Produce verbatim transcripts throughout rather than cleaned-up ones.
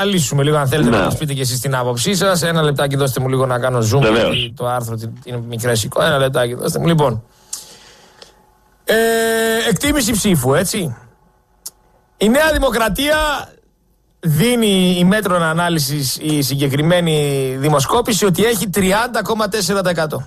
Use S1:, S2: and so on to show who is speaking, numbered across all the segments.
S1: λύσουμε λίγο, αν θέλετε,
S2: ναι.
S1: να μας πείτε και εσείς την άποψή σας. Ένα λεπτάκι, δώστε μου λίγο να κάνω zoom.
S2: Βεβαίως.
S1: Το άρθρο είναι μικρές εικόνες. Ένα λεπτάκι, δώστε μου. Λοιπόν. Ε, εκτίμηση ψήφου, έτσι. Η Νέα Δημοκρατία δίνει η μέτρων ανάλυσης η συγκεκριμένη δημοσκόπηση ότι έχει τριάντα κόμμα τέσσερα τοις εκατό.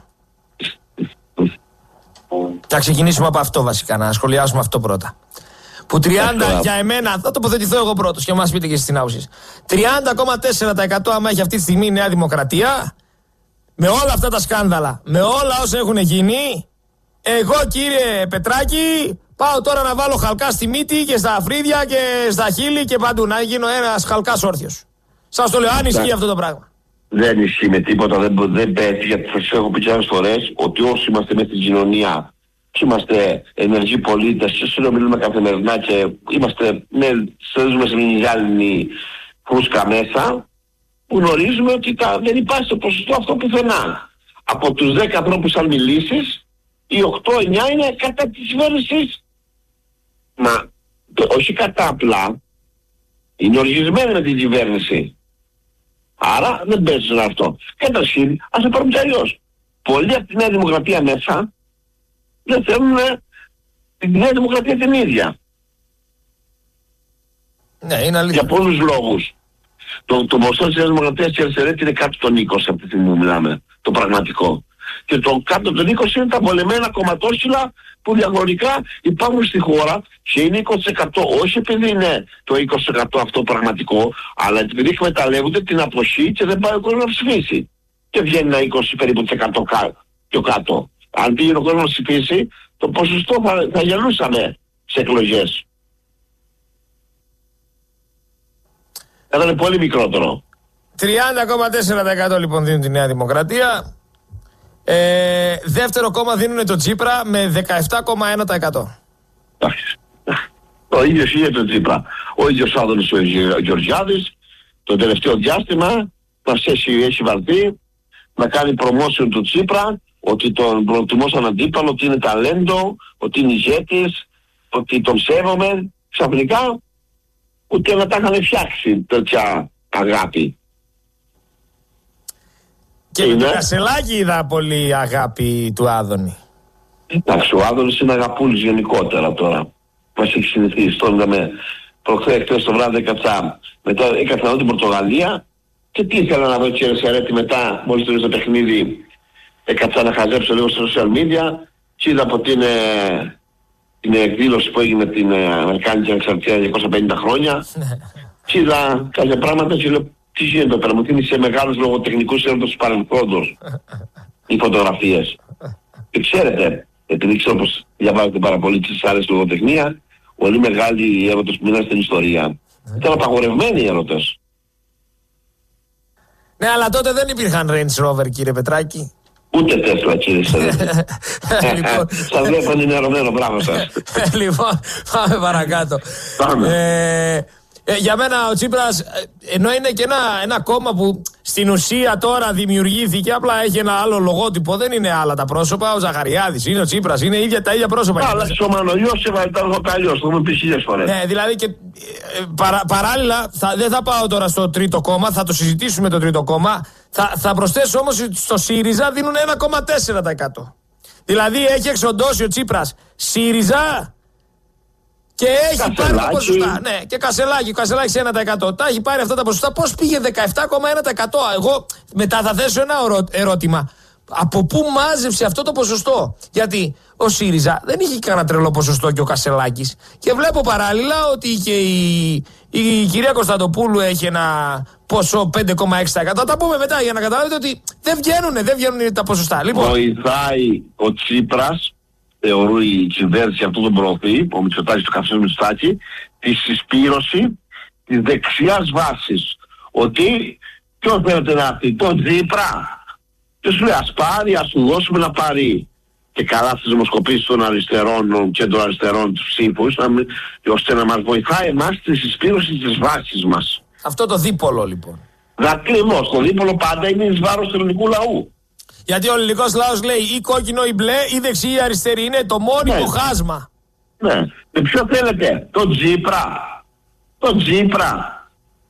S1: Θα ξεκινήσουμε από αυτό βασικά, να σχολιάσουμε αυτό πρώτα. Που τριάντα για εμένα, θα τοποθετηθώ εγώ πρώτος και μας πείτε και εσείς την άποψη. τριάντα κόμμα τέσσερα τοις εκατό άμα έχει αυτή τη στιγμή η Νέα Δημοκρατία, με όλα αυτά τα σκάνδαλα, με όλα όσα έχουν γίνει, εγώ κύριε Πετράκη πάω τώρα να βάλω χαλκά στη μύτη και στα φρύδια και στα χείλη και παντού, να γίνω ένας χαλκάς όρθιος. Σας το λέω, αν ισχύει αυτό το πράγμα.
S2: Δεν ισχύει με τίποτα, δεν, δεν πέφτει, γιατί θα σας έχω πει και άλλες φορές ότι όσοι είμαστε μέσα στην κοινωνία και είμαστε ενεργοί πολίτες και συνομιλούμε καθημερινά και είμαστε, ναι, στέλνουμε σε μια γυάλινη φούσκα μέσα, που γνωρίζουμε ότι τα, δεν υπάρχει το ποσοστό αυτό πουθενά. Από τους δέκα ανθρώπους αν μιλήσεις, οι οκτώ εννιά είναι κατά της κυβέρνησης. Μα το, όχι κατά απλά, είναι οργισμένοι με την κυβέρνηση. Άρα δεν παίζει αυτό. Καταρχήν, ας το πάρουμε και αλλιώς. Πολλοί από τη Νέα Δημοκρατία μέσα δεν θέλουν την Νέα Δημοκρατία την ίδια.
S1: Ναι, είναι αλήθεια.
S2: Για πολλούς λόγους. Το, το ποσοστό της Νέας Δημοκρατίας και αριστερές είναι κάτω των είκοσι από τη στιγμή που μιλάμε. Το πραγματικό. Και το κάτω των είκοσι είναι τα βολεμένα κομματόσυλα που διαγωνικά υπάρχουν στη χώρα και είναι είκοσι τοις εκατό. Όχι επειδή είναι το είκοσι τοις εκατό αυτό πραγματικό, αλλά επειδή εκμεταλλεύονται την αποχή και δεν πάει ο κόσμος να ψηφίσει. Και βγαίνει ένα είκοσι περίπου τοις εκατό πιο κάτω. Αν πήγαινε ο κόσμος να ψηφίσει, το ποσοστό θα, θα γελούσαμε σε εκλογές. Θα ήταν πολύ μικρότερο.
S1: τριάντα κόμμα τέσσερα τοις εκατό λοιπόν δίνουν τη Νέα Δημοκρατία. Ε, δεύτερο κόμμα δίνουν το Τσίπρα με δεκαεπτά κόμμα ένα τοις εκατό.
S2: Εντάξει. Το ίδιο είναι το Τσίπρα. Ο ίδιος Άδωνης ο Γεωργιάδης το τελευταίο διάστημα μας έχει, έχει βαρθεί να κάνει promotion του Τσίπρα, ότι τον προτιμώ σαν αντίπαλο, ότι είναι ταλέντο, ότι είναι ηγέτης, ότι τον σέβομαι. Ξαφνικά ούτε να τα είχαν φτιάξει τέτοια αγάπη.
S1: Και με το Κασελάκη είδα πολύ αγάπη του Άδωνη.
S2: Εντάξει, ο Άδωνης είναι αγαπούλης γενικότερα τώρα. Μας έχει συνηθίσει. Τώρα είδαμε προχθές, χθες το βράδυ έκατσα, μετά έκατσα να δω την Πορτογαλία και τι ήθελα να δω κύριε Σερέτη μετά, μόλις το παιχνίδι, έκατσα να χαζέψω λίγο στα social media και είδα από την, ε, την εκδήλωση που έγινε την ε, Αμερικάνικη Ανεξαρτησία διακόσια πενήντα χρόνια και είδα κάποια πράγματα και λέω τι γίνεται πέρα, μου θύμισε μεγάλους λογοτεχνικούς έρωτες του παρελθόντος οι φωτογραφίες. Και ξέρετε, επειδή ξέρω πως διαβάζετε πάρα πολύ και στις άλλες λογοτεχνία, πολύ μεγάλοι οι έρωτες που μείναν στην ιστορία. Ήταν απαγορευμένοι οι έρωτες.
S1: Ναι, αλλά τότε δεν υπήρχαν Range Rover, κύριε Πετράκη.
S2: Ούτε Τέσλα, κύριε Σερέτη. Σας βλέπω ενημερωμένο, μπράβο σας.
S1: Λοιπόν, πάμε παρακάτω.
S2: Πάμε.
S1: Ε, ε, για μένα ο Τσίπρας, ε, ενώ είναι και ένα, ένα κόμμα που στην ουσία τώρα δημιουργήθηκε, απλά έχει ένα άλλο λογότυπο, δεν είναι άλλα τα πρόσωπα. Ο Ζαχαριάδης είναι ο Τσίπρας, είναι ίδια, τα ίδια πρόσωπα.
S2: Αλλά ο Μανολιός έβαλε τα ροχοκαλιός, το έχουμε πει χίλιες φορές.
S1: Ναι, δηλαδή και ε, παρα, παράλληλα, θα, δεν θα πάω τώρα στο τρίτο κόμμα, θα το συζητήσουμε το τρίτο κόμμα. Θα, θα προσθέσω όμως ότι στο ΣΥΡΙΖΑ δίνουν ένα κόμμα τέσσερα τοις εκατό. Δηλαδή έχει εξοντώσει ο Τσίπρας ΣΥΡΙΖΑ και έχει
S2: Κασελάκη.
S1: πάρει τα ποσοστά. Ναι, και Κασελάκη, ο Κασελάκης ένα τοις εκατό. Τα έχει πάρει αυτά τα ποσοστά. Πώς πήγε δεκαεπτά κόμμα ένα τοις εκατό. Εγώ μετά θα θέσω ένα ερώτημα. Από πού μάζεψε αυτό το ποσοστό? Γιατί ο ΣΥΡΙΖΑ δεν είχε κανένα τρελό ποσοστό και ο Κασελάκης. Και βλέπω παράλληλα ότι και η, η κυρία Κωνσταντοπούλου έχει ένα ποσό πέντε κόμμα έξι τοις εκατό. Θα τα πούμε μετά για να καταλάβετε ότι δεν βγαίνουνε, δεν βγαίνουν τα ποσοστά. Λοιπόν,
S2: βοηθάει ο Τσίπρας, θεωρεί η κυβέρνηση αυτό τον προωθεί, ο Μητσοτάκης του Καυσίμου Μητσοτάκη, τη συσπήρωση της δεξιάς βάσης. Ότι ποιος θέλετε να πει, τον Τσίπρα. Και σου λέει ας πάρει, ας του δώσουμε να πάρει. Και καλά στις δημοσκοπήσεις των αριστερών και των αριστερών τους ψήφους, ώστε να μας βοηθάει εμάς στη συσπήρωση της βάσης μας.
S1: αυτό το δίπολο λοιπόν.
S2: Ακριβώς, το δίπολο πάντα είναι εις βάρος του ελληνικού λαού.
S1: Γιατί ο ελληνικός λαός λέει ή κόκκινο ή μπλε ή δεξί ή αριστερή. Είναι το μόνιμο ναι. χάσμα.
S2: Ναι. Και ποιο θέλετε, τον Τσίπρα. Τον Τσίπρα.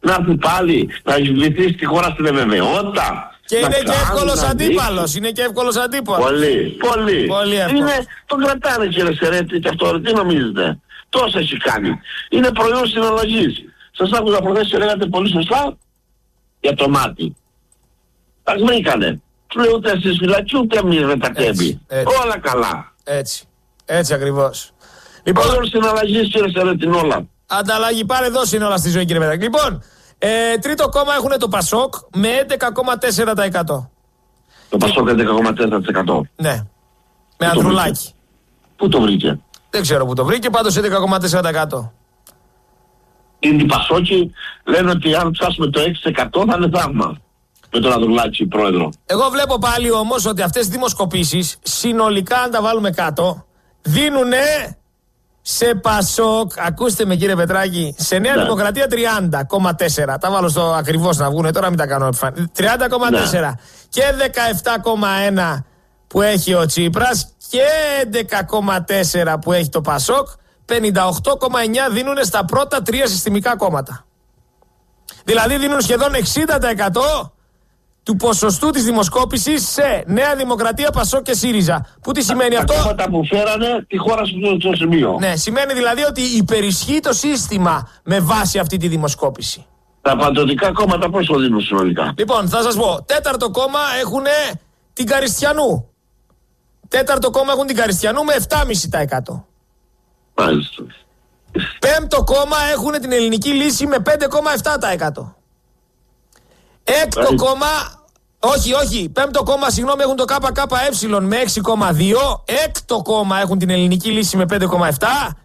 S2: να έρθει πάλι, να βυθίσει τη χώρα στην αβεβαιότητα.
S1: Και είναι και εύκολος αντίπαλος. Είναι και εύκολος αντίπαλος.
S2: Πολύ, πολύ.
S1: Πολύ
S2: είναι, τον κρατάνε κύριε Σερέτη και αυτό, τι νομίζετε. Τόσα έχει κάνει. Είναι προϊόν συναλλαγής. Σας άκουσα προχθές και λέγατε πολύ σωστά για το μάτι. Ας βρήκανε. Του λέει ούτε εσείς φυλακή ούτε εμείς με τα κέμπη. Όλα καλά.
S1: Έτσι. Έτσι ακριβώς. Λοιπόν,
S2: προϊόν συναλλαγής κύριε Σερέτη όλα.
S1: Ανταλλαγή, πάρε εδώ είναι όλα στη ζωή κύριε Πετράκη. Λοιπόν, ε, τρίτο κόμμα έχουν το Πασόκ με έντεκα κόμμα τέσσερα τοις εκατό.
S2: Το Πασόκ έντεκα κόμμα τέσσερα τοις εκατό.
S1: Ναι. Με Ανδρουλάκη.
S2: Πού το βρήκε?
S1: Δεν ξέρω πού το βρήκε, πάντως έντεκα κόμμα τέσσερα τοις εκατό.
S2: Είναι οι Πασόκοι λένε ότι αν φτάσουμε το έξι τοις εκατό θα είναι θαύμα. Με τον Ανδρουλάκη πρόεδρο.
S1: Εγώ βλέπω πάλι όμως ότι αυτές οι δημοσκοπήσεις συνολικά, αν τα βάλουμε κάτω, δίνουνε σε Πασόκ, ακούστε με κύριε Πετράκη, σε Νέα ναι. Δημοκρατία τριάντα κόμμα τέσσερα. Τα βάλω στο ακριβώς να βγουν, τώρα μην τα κάνω επιφανή. τριάντα κόμμα τέσσερα ναι. Και δεκαεπτά κόμμα ένα που έχει ο Τσίπρας και έντεκα κόμμα τέσσερα που έχει το Πασόκ. πενήντα οκτώ κόμμα εννιά δίνουν στα πρώτα τρία συστημικά κόμματα. Δηλαδή δίνουν σχεδόν εξήντα τοις εκατό του ποσοστού της δημοσκόπησης σε Νέα Δημοκρατία, Πασόκ και ΣΥΡΙΖΑ. Πού τι σημαίνει
S2: τα,
S1: αυτό?
S2: Τα κόμματα που φέρανε τη χώρα στο σημείο.
S1: Ναι, σημαίνει δηλαδή ότι υπερισχύει το σύστημα με βάση αυτή τη δημοσκόπηση.
S2: Τα παντοτικά κόμματα πώς το δίνουν συνολικά?
S1: Λοιπόν, θα σας πω. Τέταρτο κόμμα έχουν την Καριστιανού. Τέταρτο κόμμα έχουν την Καριστιανού με επτά κόμμα πέντε τοις εκατό.
S2: Μάλιστα.
S1: Πέμπτο κόμμα έχουν την Ελληνική Λύση με πέντε κόμμα επτά τοις εκατό. Έκτο Ά, κόμμα, όχι, όχι, πέμπτο κόμμα, συγγνώμη, έχουν το ΚΚΕ με έξι κόμμα δύο. Έκτο κόμμα έχουν την Ελληνική Λύση με πέντε κόμμα επτά.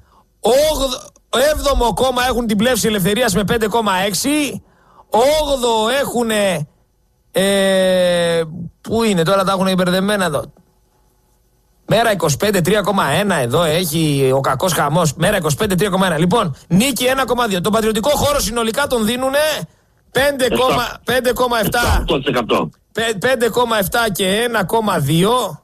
S1: Έβδομο κόμμα έχουν την Πλεύση Ελευθερίας με πέντε κόμμα έξι. Όγδοο έχουν. Ε, πού είναι τώρα, τα έχουν υπερδεμένα εδώ. Μέρα είκοσι πέντε τρία κόμμα ένα εδώ έχει ο κακός χαμός. Μέρα είκοσι πέντε τρία κόμμα ένα. Λοιπόν, νίκη ένα κόμμα δύο. Τον πατριωτικό χώρο συνολικά τον δίνουνε πέντε κόμμα επτά. πέντε κόμμα επτά και ένα κόμμα δύο.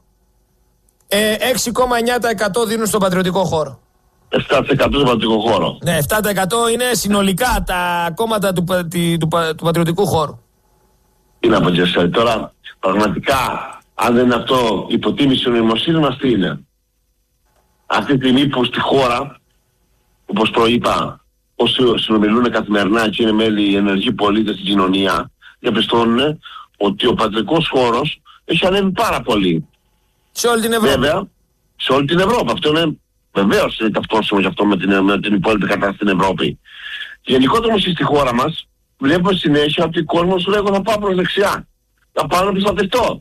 S1: Ε, έξι κόμμα εννιά τοις εκατό δίνουν στον πατριωτικό χώρο.
S2: επτά τοις εκατό στον πατριωτικό χώρο.
S1: Ναι, επτά τοις εκατό είναι συνολικά τα κόμματα του, του, του, του πατριωτικού χώρου.
S2: Τι να πω και σε τώρα, πραγματικά, αν δεν είναι αυτό υποτίμηση των νοημοσύνη μας, τι είναι? Αυτή τη στιγμή που στη χώρα, όπως προείπα, όσοι συνομιλούν καθημερινά και είναι μέλη ενεργοί πολίτες στην κοινωνία, διαπιστώνουν ότι ο πατρικός χώρος έχει ανέβει πάρα πολύ.
S1: Σε όλη την Ευρώπη.
S2: Βέβαια, σε όλη την Ευρώπη. Αυτό είναι βεβαίως είναι ταυτόσιμο γι' αυτό με την, με την υπόλοιπη κατάσταση στην Ευρώπη. Γενικότερα όμως στη χώρα μας βλέπουμε συνέχεια ότι ο κόσμος σου λέει εγώ θα πάω προς δεξιά. Θα πάω να προστατευτώ.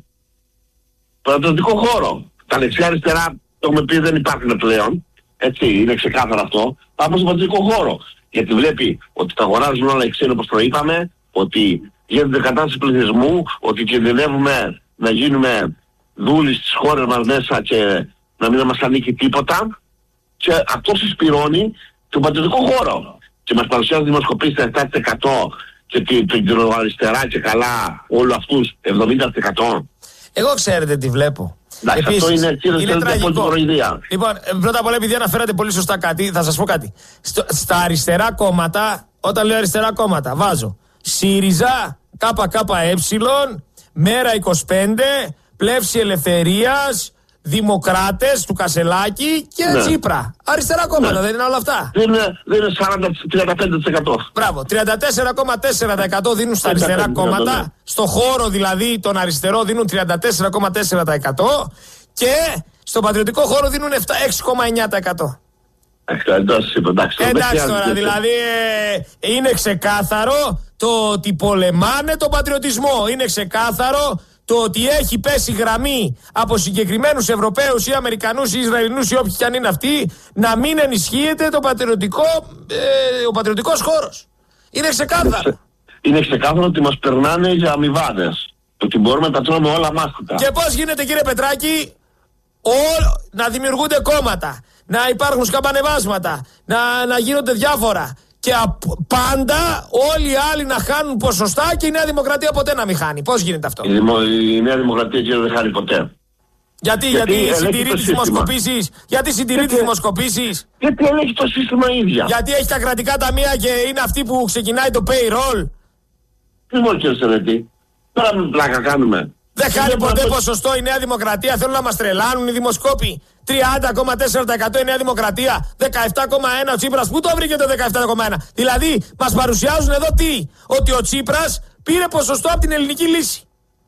S2: Πατριωτικό χώρο. Τα δεξιά αριστερά, το έχουμε πει, δεν υπάρχουν πλέον. Έτσι, είναι ξεκάθαρο αυτό. Πάμε στον πατρικό χώρο. Γιατί βλέπει ότι τα αγοράζουν όλα οι ξένοι όπως προείπαμε, ότι γίνεται κατάσταση πληθυσμού, ότι κινδυνεύουμε να γίνουμε δούλοι στις χώρες μας μέσα και να μην μας ανήκει τίποτα. Και αυτό συσπηρώνει τον πατριωτικό χώρο. Και μας παρουσιάζει δημοσκοπήσεις επτά τοις εκατό και την αριστερά και καλά όλους αυτούς εβδομήντα τοις εκατό.
S1: Εγώ ξέρετε τι βλέπω.
S2: Εντάξει, αυτό είναι, κύριε,
S1: είναι τραγικό.
S2: Λοιπόν,
S1: πρώτα απ' όλα, επειδή αναφέρατε πολύ σωστά κάτι, θα σας πω κάτι. Στο, στα αριστερά κόμματα, όταν λέω αριστερά κόμματα, βάζω ΣΥΡΙΖΑ, ΚΚΕ, Μέρα είκοσι πέντε, Πλεύση Ελευθερίας, Δημοκράτες του Κασελάκη και ναι. Τσίπρα. Αριστερά κόμματα, ναι. Δεν είναι όλα αυτά.
S2: Δεν είναι, δεν είναι σαράντα με τριάντα πέντε τοις εκατό.
S1: Μπράβο. τριάντα τέσσερα κόμμα τέσσερα τοις εκατό δίνουν στα αριστερά κόμματα. Ναι. Στο χώρο δηλαδή των αριστερών δίνουν τριάντα τέσσερα κόμμα τέσσερα τοις εκατό και στον πατριωτικό χώρο δίνουν έξι κόμμα εννιά τοις εκατό.
S2: Εντάξει,
S1: εντάξει τώρα, δηλαδή ε, είναι ξεκάθαρο το ότι πολεμάνε τον πατριωτισμό. Είναι ξεκάθαρο το ότι έχει πέσει γραμμή από συγκεκριμένους Ευρωπαίους ή Αμερικανούς ή Ισραηλινούς ή όποιοι κι αν είναι αυτοί να μην ενισχύεται το πατριωτικό, ε, ο πατριωτικός χώρος. Είναι ξεκάθαρο.
S2: Είναι, είναι ξεκάθαρο ότι μας περνάνε για αμοιβάδες. Ότι μπορούμε να τα τρώμε όλα μάστικα.
S1: Και πώς γίνεται, κύριε Πετράκη, ό, να δημιουργούνται κόμματα, να υπάρχουν σκαμπανεβάσματα, να, να γίνονται διάφορα. Και πάντα όλοι οι άλλοι να χάνουν ποσοστά και η Νέα Δημοκρατία ποτέ να μην χάνει. Πώς γίνεται αυτό?
S2: Η, δημο, η Νέα Δημοκρατία και δεν χάνει ποτέ.
S1: Γιατί, γιατί, γιατί συντηρεί τις δημοσκοπήσεις, γιατί συντηρεί τις δημοσκοπήσεις.
S2: Γιατί ελέγχει το σύστημα ίδια.
S1: Γιατί έχει τα κρατικά ταμεία και είναι αυτή που ξεκινάει το payroll.
S2: Τι μόνο κύριε Σερετή, τώρα με πλάκα κάνουμε.
S1: Δεν χάνει ποτέ το... ποσοστό η Νέα Δημοκρατία, θέλουν να μας τρελάνουν οι δημοσκόποι. τριάντα κόμμα τέσσερα τοις εκατό η Νέα Δημοκρατία, δεκαεπτά κόμμα ένα ο Τσίπρας. Πού το βρήκε το δεκαεπτά κόμμα ένα? Δηλαδή, μας παρουσιάζουν εδώ τι? Ότι ο Τσίπρας πήρε ποσοστό από την ελληνική λύση.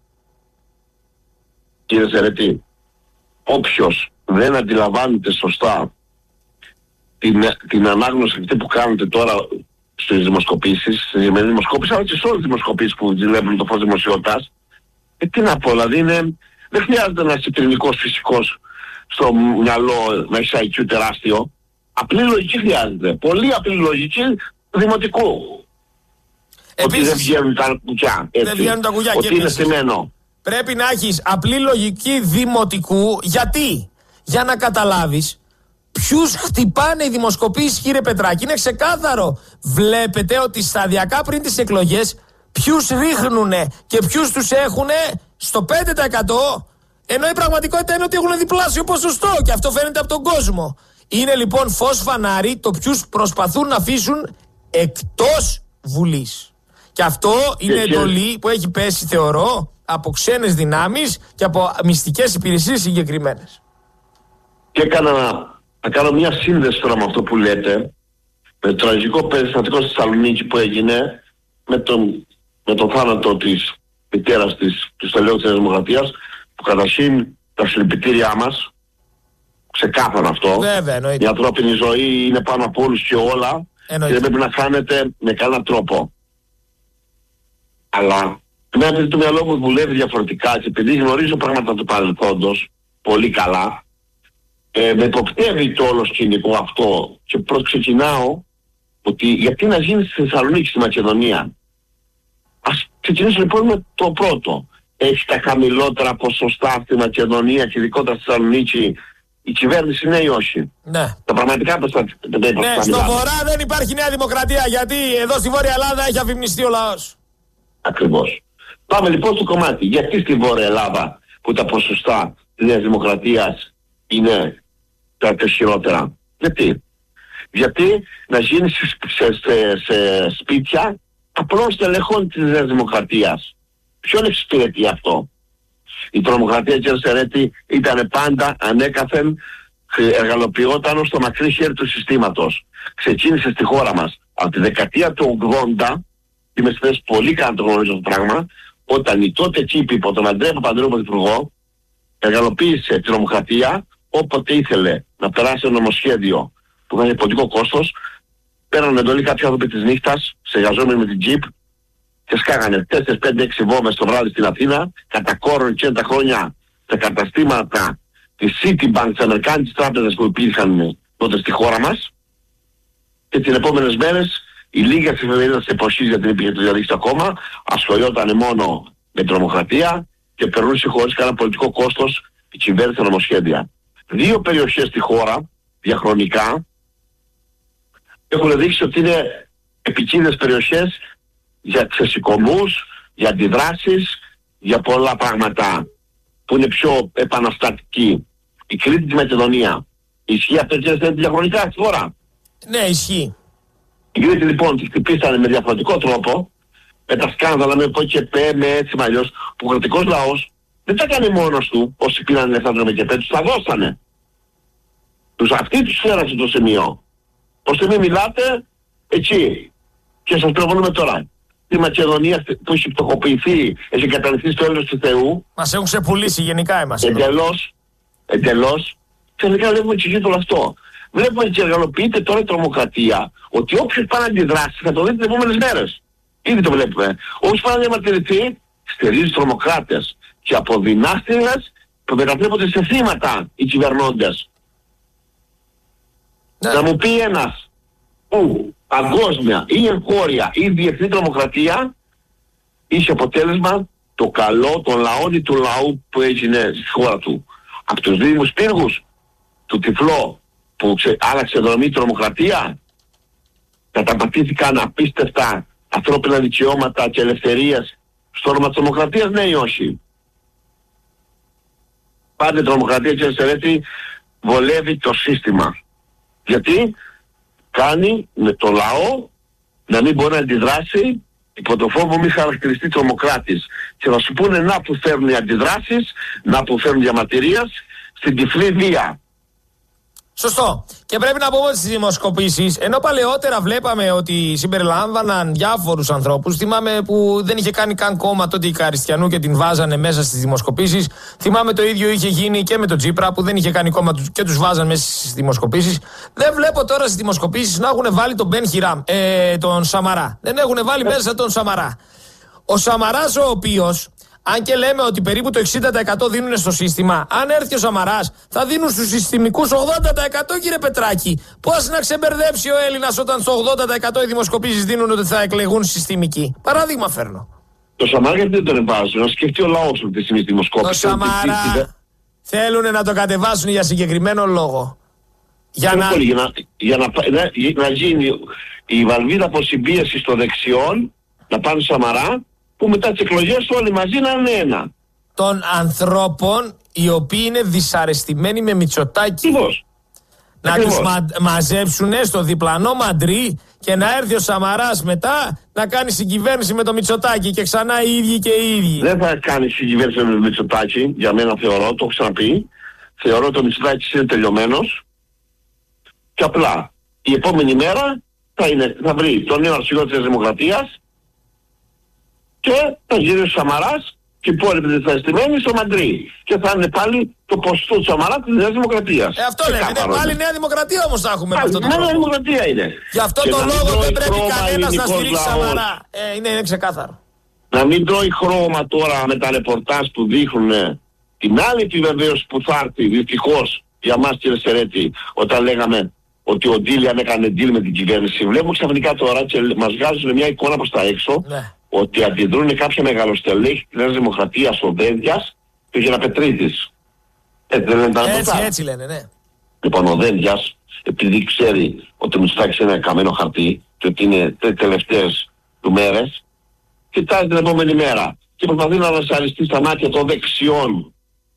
S2: Κύριε Σερετή, όποιος δεν αντιλαμβάνεται σωστά την, την ανάγνωση αυτή που κάνετε τώρα στις δημοσκοπήσεις, στις δημοσκοπήσεις, αλλά και σε όλες τις δημοσκοπήσεις που ζηλεύουν το φως δημοσιότητας, ε, τι να πω, δηλαδή είναι, δεν χρειάζεται να είσαι πυρηνικός φυσικός στο μυαλό, να είσαι άι κιου τεράστιο. Απλή λογική χρειάζεται. Πολύ απλή λογική δημοτικού. Επίσης, ότι δεν βγαίνουν τα κουκιά. Έτσι.
S1: Δεν βγαίνουν τα κουκιά.
S2: Ότι
S1: και
S2: είναι στημένο.
S1: Πρέπει να έχεις απλή λογική δημοτικού. Γιατί? Για να καταλάβεις ποιους χτυπάνε οι δημοσκοπήσεις, κύριε Πετράκη. Είναι ξεκάθαρο. Βλέπετε ότι σταδιακά πριν τις εκλογές ποιους ρίχνουνε και ποιους τους έχουνε στο πέντε τοις εκατό, ενώ η πραγματικότητα είναι ότι έχουν διπλάσιο ποσοστό και αυτό φαίνεται από τον κόσμο. Είναι λοιπόν φως φανάρι το ποιους προσπαθούν να αφήσουν εκτός Βουλής. Και αυτό είναι εντολή που έχει πέσει, θεωρώ, από ξένες δυνάμεις και από μυστικές υπηρεσίες συγκεκριμένες.
S2: Και έκανα να κάνω μια σύνδεση τώρα με αυτό που λέτε, με το τραγικό περιστατικό στη Θεσσαλονίκη που έγινε με τον, με τον θάνατο της μητέρας της, του στελέχου της Δημοκρατίας, που καταρχήν τα συλληπιτήριά μας, ξεκάθαρα αυτό.
S1: Βέβαια, εννοείται.
S2: Η ανθρώπινη ζωή είναι πάνω από όλους και όλα, εννοείται, και δεν πρέπει να χάνεται με κανένα τρόπο. Αλλά εμένα, επειδή το μυαλό μου δουλεύει διαφορετικά και επειδή γνωρίζω πράγματα του παρελθόντος πολύ καλά, ε, με υποπτεύει το όλο σκηνικό αυτό και ξεκινάω ότι γιατί να γίνει στη Θεσσαλονίκη, στη Μακεδονία. Ας ξεκινήσω λοιπόν με το πρώτο. Έχει τα χαμηλότερα ποσοστά στη Μακεδονία και ειδικότερα στη Θεσσαλονίκη η κυβέρνηση, ναι ή όχι?
S1: Ναι.
S2: Τα πραγματικά ποσοστά.
S1: Ναι, στο βορρά δεν υπάρχει Νέα Δημοκρατία, γιατί εδώ στη Βόρεια Ελλάδα έχει αφημνιστεί ο λαός. Ακριβώς.
S2: Πάμε λοιπόν στο κομμάτι. Γιατί στη Βόρεια Ελλάδα που τα ποσοστά της Νέας Δημοκρατίας είναι τα χειρότερα? Γιατί? Γιατί να γίνει σε, σε, σε, σε σπίτια απλών στελεχών της Νέας Δημοκρατίας. Ποιον εξυπηρετεί αυτό? Η τρομοκρατία, κύριε Σερέτη, ήταν πάντα ανέκαθεν, εργαλοποιόταν στο μακρύ χέρι του συστήματος. Ξεκίνησε στη χώρα μας από τη δεκαετία του ογδόντα, είμαι στη θέση πολύ καλά το γνωρίζω το πράγμα, όταν η τότε τσίπη υπό τον Αντρέα Παπανδρέου πρωθυπουργό εργαλοποίησε τη τρομοκρατία, όποτε ήθελε να περάσει ένα νομοσχέδιο που είχαν υποτικό κόστος, πέραν εντολή κάποιοι άνθρωποι της νύχτας, σε εργαζόμενοι με την τζιπ, και σκάγανε τέσσερις πέντε έξι βόμβες το βράδυ στην Αθήνα, κατακόρων και τα χρόνια τα καταστήματα της Citibank, της Αμερικάνικης τράπεζας που υπήρχαν τότε στη χώρα μας, και τις επόμενες μέρες η λίγα της εφημερίδας της εποχής, γιατί δεν υπήρχε το διαδίκτυο ακόμα, ασχολιόταν μόνο με τρομοκρατία και περνούσε χωρίς κανένα πολιτικό κόστος η κυβέρνηση νομοσχέδια. Δύο περιοχές στη χώρα, διαχρονικά, έχουν δείξει ότι είναι επικίνδυνες περιοχές για ξεσηκωμούς, για αντιδράσεις, για πολλά πράγματα που είναι πιο επαναστατικοί. Η Κρήτη, τη Μακεδονία. Ισχύει αυτό και είναι διαχρονικά στη χώρα?
S1: Ναι, ισχύει.
S2: Η Κρήτη λοιπόν τη χτυπήσανε με διαφορετικό τρόπο, με τα σκάνδαλα, με ΠΟΚΕΠΕ, με έτσι με αλλιώς, που ο κρατικός λαός δεν τα έκανε μόνος του, όσοι πήραν λεφτά του ΠΟΚΕΠΕ, τους τα δώσανε. Τους, αυτοί τους φέρασε το σημείο. Ώστε μην μιλάτε εκεί. Και σας προβολούμε τώρα. Τη Μακεδονία που έχει πτωχοποιηθεί, έχει καταληφθεί στο έλεος του Θεού.
S1: Μας έχουν ξεπουλήσει γενικά εμάς.
S2: Εντελώς, εντελώς. Τελικά βλέπουμε και όλο αυτό. Βλέπουμε και εργαλοποιείται τώρα η τρομοκρατία, ότι όποιος πάει να αντιδράσει θα το δει τις επόμενες μέρες. Ήδη το βλέπουμε. Όποιος πάει να διαμαρτυρηθεί, στηρίζει τρομοκράτες και από δυνάστηρες που μετατρέπονται σε θύματα οι κυβερνώντες. Ναι. Να μου πει ένας που παγκόσμια ή εγχώρια ή διεθνή τρομοκρατία είχε αποτέλεσμα το καλό των λαών ή του λαού που έγινε στη χώρα του. Από τους δίδυμους πύργους του τυφλό που ξε, άλλαξε δρομή τρομοκρατία, καταπατήθηκαν απίστευτα ανθρώπινα δικαιώματα και ελευθερίες στο όνομα της τρομοκρατίας, ναι ή όχι? Πάντα η τρομοκρατία, κύριε Σερέτη, βολεύει το σύστημα. Γιατί κάνει με το λαό να μην μπορεί να αντιδράσει υπό το φόβο μη χαρακτηριστεί τρομοκράτης. Και να σου πούνε να που φέρνουν οι αντιδράσεις, να που φέρνουν διαμαρτυρίας στην τυφλή βία.
S1: Σωστό. Και πρέπει να πούμε ότι στις δημοσκοπήσεις, ενώ παλαιότερα βλέπαμε ότι συμπεριλάμβαναν διάφορους ανθρώπους, θυμάμαι που δεν είχε κάνει καν κόμμα τότε η Καριστιανού και την βάζανε μέσα στις δημοσκοπήσεις. Θυμάμαι το ίδιο είχε γίνει και με τον Τσίπρα που δεν είχε κάνει κόμμα και τους βάζαν μέσα στις δημοσκοπήσεις. Δεν βλέπω τώρα στις δημοσκοπήσεις να έχουν βάλει τον Μπεν Χιράμ, ε, τον Σαμαρά. Δεν έχουν βάλει μέσα τον Σαμαρά. Ο Σαμαράς ο οποίος, αν και λέμε ότι περίπου το εξήντα τοις εκατό δίνουν στο σύστημα, αν έρθει ο Σαμαράς θα δίνουν στους συστημικούς ογδόντα τοις εκατό, κύριε Πετράκη. Πώς να ξεμπερδέψει ο Έλληνας όταν στο ογδόντα τοις εκατό οι δημοσκοπήσεις δίνουν ότι θα εκλεγούν συστημικοί? Παράδειγμα φέρνω.
S2: Το Σαμαρά γιατί δεν τον βάζουν, να σκεφτεί ο λαός ότι στιγμή στη δημοσκόπηση.
S1: Το Σαμαρά θέλουν να το κατεβάσουν για συγκεκριμένο λόγο. Για να...
S2: για να... Για να... να γίνει η βαλβίδα αποσυμπίεση των δεξιών, να πάνε στο Σαμαρά, που μετά τις εκλογές όλοι μαζί να είναι ένα.
S1: Των ανθρώπων οι οποίοι είναι δυσαρεστημένοι με Μητσοτάκη.
S2: Ακριβώς.
S1: Να
S2: Ακριβώς.
S1: τους μα, μαζέψουν στο διπλανό Μαντρί και να έρθει ο Σαμαράς μετά να κάνει συγκυβέρνηση με το Μητσοτάκη και ξανά οι ίδιοι και οι ίδιοι.
S2: Δεν θα κάνει συγκυβέρνηση με το Μητσοτάκη, για μένα θεωρώ, το έχω ξαναπεί. Θεωρώ ότι ο Μητσοτάκης είναι τελειωμένος και απλά η επόμενη μέρα θα, είναι, θα βρει τον νέο αρχηγό της Δημοκρατίας και θα γυρίσει ο Σαμαράς και οι υπόλοιποι δυσαρεστημένοι στο Μαντρί. Και θα είναι πάλι το ποσοστό του Σαμαρά της Νέας Δημοκρατίας.
S1: Ε, αυτό λέμε. Είναι πάλι Νέα Δημοκρατία όμως θα έχουμε.
S2: Πάλι Νέα Δημοκρατία είναι.
S1: Γι' αυτό
S2: και
S1: το λόγο δεν πρέπει κανένας να στηρίξει
S2: λαός.
S1: Σαμαρά. Ε, είναι, είναι ξεκάθαρο.
S2: Να μην τρώει χρώμα τώρα με τα ρεπορτάζ που δείχνουν την άλλη επιβεβαίωση που θα έρθει δυστυχώς για μας, κύριε Σερέτη, όταν λέγαμε ότι ο Ντίλιαν έκανε deal με την κυβέρνηση. Βλέπουμε ξαφνικά τώρα και μας βγάζουν μια εικόνα προς τα έξω. Ναι. Ότι αντιδρούν κάποια μεγαλοστελέχη της Νέας Δημοκρατίας, ο Δένδιας και ο Γεραπετρίτης. Έτσι δεν λένε τα
S1: Έτσι, έτσι λένε, ναι.
S2: Λοιπόν, ο Δένδιας, επειδή ξέρει ότι ο Μητσοτάκης είναι ένα καμένο χαρτί και ότι είναι τελευταίες του μέρες, κοιτάζει την επόμενη μέρα και προσπαθεί να ανασαριστεί στα μάτια των δεξιών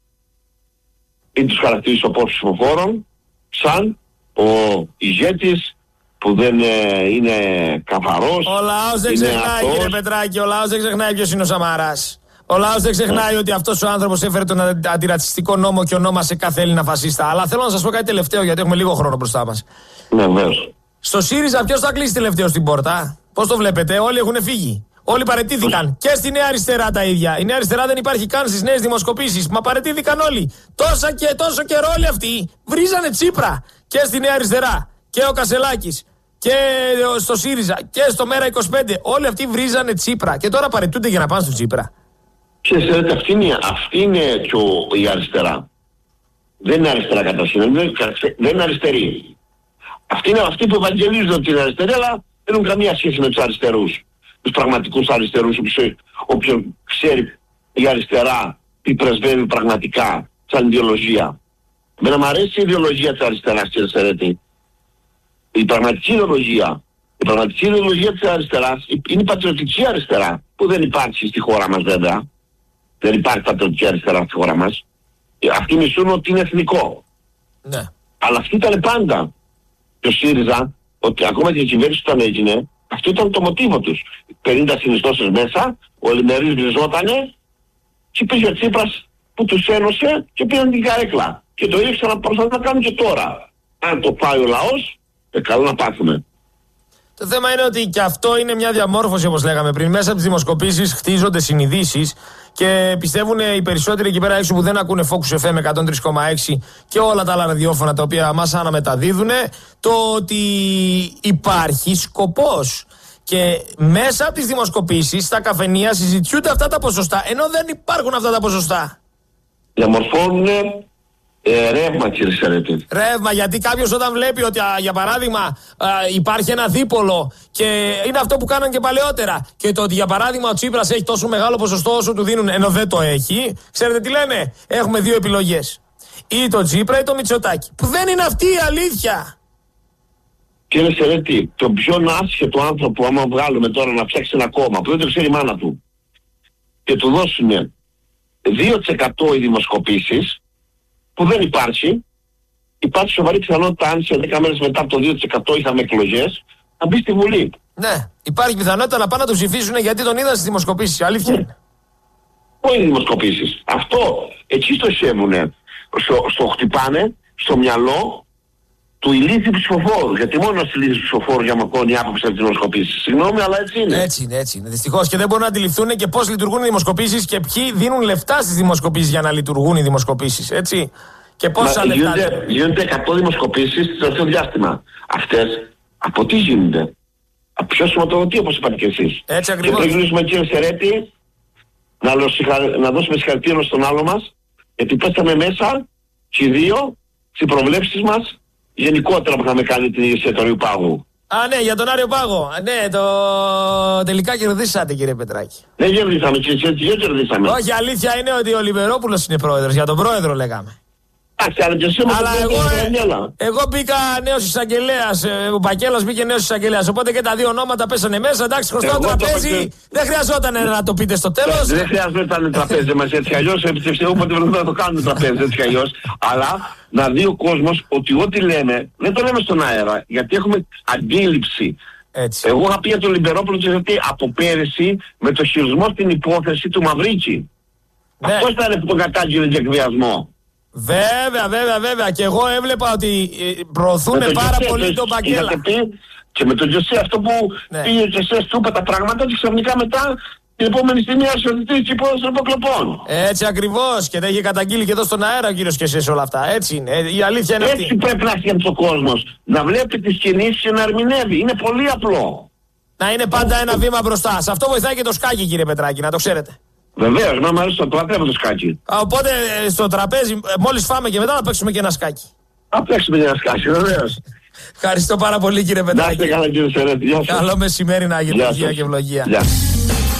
S2: ή τους χαρακτηρίσει ο ψηφοφόρων σαν ο ηγέτης που δεν ε, είναι καθαρός.
S1: Ο λαός δεν ξεχνάει, αυτός. Κύριε Πετράκη, ο λαός δεν ξεχνάει ποιος είναι ο Σαμαράς. Ο λαός δεν ξεχνάει yeah. ότι αυτός ο άνθρωπος έφερε τον αντιρατσιστικό νόμο και ονόμασε κάθε Έλληνα φασίστα. Αλλά θέλω να σας πω κάτι τελευταίο, γιατί έχουμε λίγο χρόνο μπροστά μας.
S2: Ναι, βέβαια.
S1: Στο ΣΥΡΙΖΑ ποιος θα κλείσει τελευταίο στην πόρτα? Πώς το βλέπετε? Όλοι έχουν φύγει. Όλοι παραιτήθηκαν. Και στη Νέα Αριστερά τα ίδια. Η Νέα Αριστερά δεν υπάρχει καν στις νέες δημοσκοπήσεις. Μα παραιτήθηκαν όλοι. Τόσα και τόσο καιρό όλοι αυτοί βρίζανε Τσίπρα. Και στη Νέα Αριστερά. Και ο Κασελάκης. Και στο ΣΥΡΙΖΑ. Και στο Μέρα είκοσι πέντε. Όλοι αυτοί βρίζανε Τσίπρα. Και τώρα παραιτούνται για να πάνε στο Τσίπρα.
S2: Ξέρετε, αυτή είναι, αυτή είναι και ο, η αριστερά. Δεν είναι αριστερά κατά σύνολο. Δεν είναι αριστερή. Αυτοί είναι αυτοί που ευαγγελίζουν ότι είναι αριστεροί, αλλά δεν έχουν καμία σχέση με τους αριστερούς. Τους πραγματικούς αριστερούς, όποιος ξέρει η αριστερά τι πρεσβεύει πραγματικά σαν ιδεολογία. Εμένα μου αρέσει η ιδεολογία της αριστεράς, κύριε Σερέτη. Η πραγματική ιδεολογία, η πραγματική ιδεολογία της αριστεράς είναι η πατριωτική αριστερά, που δεν υπάρχει στη χώρα μας βέβαια. Δεν υπάρχει πατριωτική αριστερά στη χώρα μας. Αυτοί μισούν ότι είναι εθνικό.
S1: Ναι.
S2: Αλλά αυτή ήταν πάντα. Και ο ΣΥΡΙΖΑ, ότι ακόμα και η κυβέρνηση όταν έγινε, αυτό ήταν το μοτίβο τους. πενήντα συνιστώσεις μέσα, ο Λιμερής βριζότανε και υπήρχε ο Τσίπρας που τους ένωσε και πήραν την καρέκλα. Και το ίδιο ξαναπροσθέτουν να κάνουν και τώρα. Αν το πάει ο λαός, ε, καλό να πάθουμε.
S1: Το θέμα είναι ότι και αυτό είναι μια διαμόρφωση, όπως λέγαμε πριν. Μέσα από τις δημοσκοπήσεις χτίζονται συνειδήσεις και πιστεύουν οι περισσότεροι εκεί πέρα έξω που δεν ακούνε Focus εφ εμ εκατόν τρία κόμμα έξι και όλα τα άλλα ραδιόφωνα τα οποία μας αναμεταδίδουν, το ότι υπάρχει σκοπός. Και μέσα από τις δημοσκοπήσεις, στα καφενεία συζητιούνται αυτά τα ποσοστά, ενώ δεν υπάρχουν αυτά τα ποσοστά.
S2: Διαμορφώνουν Ε, ρεύμα, κύριε Σερέτη.
S1: Ρεύμα, γιατί κάποιος όταν βλέπει ότι, α, για παράδειγμα, α, υπάρχει ένα δίπολο και είναι αυτό που κάναν και παλαιότερα, και το ότι, για παράδειγμα, ο Τσίπρας έχει τόσο μεγάλο ποσοστό όσο του δίνουν, ενώ δεν το έχει, ξέρετε τι λένε? Έχουμε δύο επιλογές. Ή το Τσίπρα ή το Μητσοτάκη. Που δεν είναι αυτή η αλήθεια.
S2: Κύριε Σερέτη, τον πιο άσχετο άνθρωπο, άμα βγάλουμε τώρα να φτιάξει ένα κόμμα που δεν το ξέρει η μάνα του και του δώσουν δύο τοις εκατό οι δημοσκοπήσεις, που δεν υπάρχει, υπάρχει σοβαρή πιθανότητα αν σε δέκα μέρες μετά από το δύο τοις εκατό είχαμε εκλογές, να μπει στη Βουλή.
S1: Ναι, υπάρχει πιθανότητα να πάνε να το ψηφίσουν γιατί τον είδαν στις δημοσκοπήσεις. Αλήθεια είναι.
S2: Πού είναι οι δημοσκοπήσεις? Αυτό εκεί στο σέβουνε. Στο, στο χτυπάνε στο μυαλό του ηλίθιου ψηφοφόρου. Γιατί μόνο ένας ηλίθιος ψηφοφόρου για μακώνει άποψη από τις δημοσκοπήσεις. Συγγνώμη, αλλά έτσι είναι.
S1: Έτσι είναι, έτσι είναι. Δυστυχώς και δεν μπορούν να αντιληφθούν και πώς λειτουργούν οι δημοσκοπήσεις και ποιοι δίνουν λεφτά στις δημοσκοπήσεις για να λειτουργούν οι δημοσκοπήσεις. Έτσι. Και πόσα λεφτά.
S2: Γίνονται, γίνονται εκατό δημοσκοπήσεις στο τελευταίο διάστημα. Αυτές από τι γίνονται? Από ποιο σωματοδοτεί, όπως είπατε και εσείς.
S1: Έτσι ακριβώς.
S2: Και πρέπει να κύριε Σερέτη να, να δώσουμε συγχαρητήρια στον άλλο μας, γιατί πέσαμε μέσα και οι δύο στις προβλέψεις μας γενικότερα που είχαμε κάνει την ηγεσία του Αριού Πάγου.
S1: Α, ναι, για τον Άριο Πάγο. Α, ναι, το τελικά κερδίσατε, κύριε Πετράκη.
S2: Δεν κερδίσαμε, και έτσι δεν κερδίσαμε.
S1: Όχι, αλήθεια είναι ότι ο Λιβερόπουλος είναι πρόεδρος. Για τον πρόεδρο λέγαμε. Αλλά εγώ, ε, εγώ μπήκα νέος εισαγγελέας, ε, ο Μπακέλας μπήκε νέος εισαγγελέας, οπότε και τα δύο ονόματα πέσανε μέσα, εντάξει, χρωστάω τραπέζι, το... δεν χρειαζόταν ε, να το πείτε στο τέλος.
S2: Δεν χρειαζόταν τραπέζι μας έτσι κι αλλιώς, όποτε βρεθούμε να το κάνουμε τραπέζι έτσι κι αλλιώς, αλλά να δει ο κόσμος ότι ό,τι λέμε, δεν το λέμε στον αέρα, γιατί έχουμε αντίληψη.
S1: Έτσι.
S2: Εγώ είχα πει για τον Λιμπερόπουλο γιατί από πέρυσι με το χειρισμό στην υπόθεση του Μαυρίκη. Ναι. Αυτός ήταν που τον κατάγγειλε για εκβιασμό.
S1: Βέβαια, βέβαια, βέβαια. Και εγώ έβλεπα ότι προωθούν πάρα Γιωσέ, πολύ τον Μπακέλα.
S2: Και με τον Γιωσέ αυτό που ναι. πήγε και σε του είπε τα πράγματα και ξαφνικά μετά την επόμενη στιγμή άρχισε την υπόθεση των υποκλοπών. Έτσι ακριβώς. Και τα είχε καταγγείλει και εδώ στον αέρα ο κύριος Κεσές όλα αυτά. Έτσι είναι. Η αλήθεια είναι Έτσι
S1: αυτή.
S2: πρέπει να έχει ο κόσμος. Να βλέπει τις κινήσεις και να ερμηνεύει. Είναι πολύ απλό.
S1: Να είναι πάντα ένα βήμα μπροστά. Σε αυτό βοηθάει και το σκάκι, κύριε Πετράκη, να το ξέρετε.
S2: Βεβαίως, να μου αρέσει το τραπέζι το σκάκι.
S1: Α, οπότε στο τραπέζι, μόλις φάμε και μετά να παίξουμε και ένα σκάκι.
S2: Να παίξουμε και ένα σκάκι, βεβαίως.
S1: Ευχαριστώ πάρα πολύ, κύριε Πετράκη.
S2: Να είστε καλά, κύριε Σερέτη.
S1: Καλό μεσημέρι να έχετε υγεία και ευλογία.